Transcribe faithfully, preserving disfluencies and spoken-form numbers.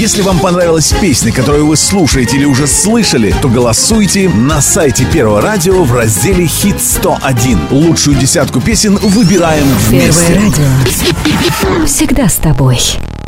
Если вам понравилась песня, которую вы слушаете или уже слышали, то голосуйте на сайте Первого радио в разделе «Хит сто один». Лучшую десятку песен выбираем вместе. Первое радио. Всегда с тобой.